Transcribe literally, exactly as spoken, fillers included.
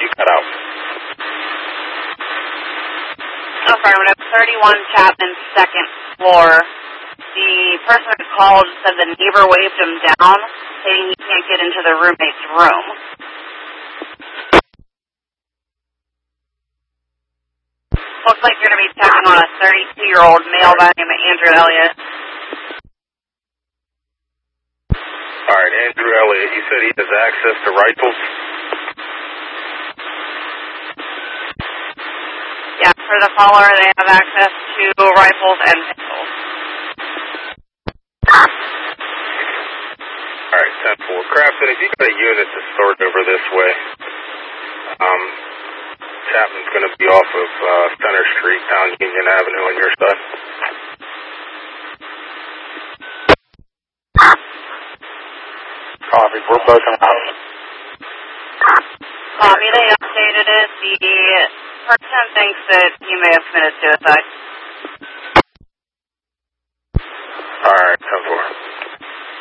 You cut out. Oh, sorry, when it's thirty-one Chapman, second floor, the person who called said the neighbor waved him down, saying he can't get into the roommate's room. Looks like you're going to be checking on a thirty-two-year-old male by the name of Andrew Elliott. All right, Andrew Elliott, you said he has access to rifles? Yeah, for the caller, they have access to rifles and pistols. All right, ten four. Crafton, if you got a unit that's stored over this way, um, Chapman's going to be off of uh, Center Street, down Union Avenue on your side. Copy, we're both on out. Copy, they updated it. The person thinks that he may have committed suicide.